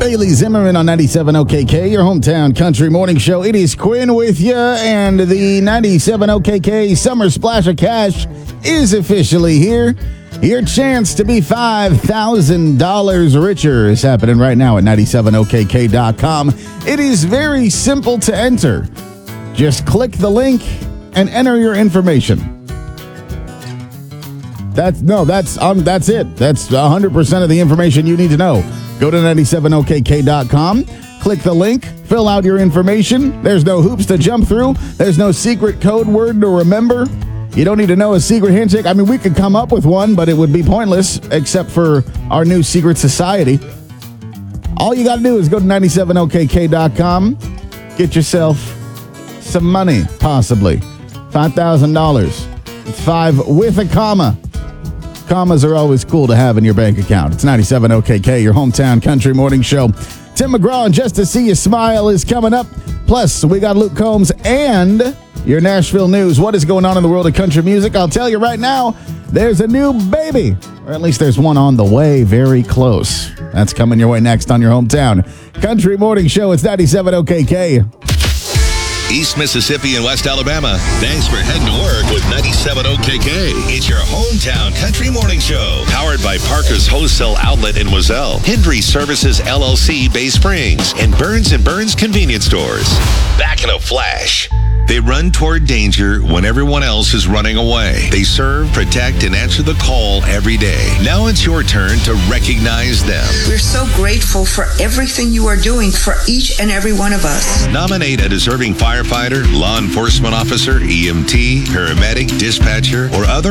Bailey Zimmerman on 97 OKK, your hometown country morning show. It is Quinn with you, and the 97 OKK Summer Splash of Cash is officially here. Your chance to be $5,000 richer is happening right now at 97okk.com. It is very simple to enter. Just click the link and enter your information. That's it. That's 100% of the information you need to know. Go to 97okk.com, click the link, fill out your information. There's no hoops to jump through. There's no secret code word to remember. You don't need to know a secret handshake. I mean, we could come up with one, but it would be pointless except for our new secret society. All you got to do is go to 97okk.com, get yourself some money, possibly. $5,000. It's 5 with a comma. Commas are always cool to have in your bank account. It's 97 OKK, your hometown country morning show. Tim McGraw and Just to See You Smile is coming up. Plus, we got Luke Combs and your Nashville news. What is going on in the world of country music? I'll tell you right now, there's a new baby. Or at least there's one on the way, very close. That's coming your way next on your hometown country morning show. It's 97 OKK. East Mississippi and West Alabama. Thanks for heading to work with 97 OKK. It's your hometown country morning show. Powered by Parker's Wholesale Outlet in Wazelle, Hendry Services LLC, Bay Springs, and Burns & Burns Convenience Stores. Back in a flash. They run toward danger when everyone else is running away. They serve, protect, and answer the call every day. Now it's your turn to recognize them. We're so grateful for everything you are doing for each and every one of us. Nominate a deserving firefighter, law enforcement officer, EMT, paramedic, dispatcher, or other